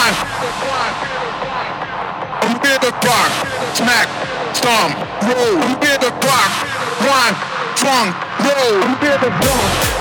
one. Hear the clock, smack, stomp, roll. Hear the clock, one, swung, roll. Hear the drum.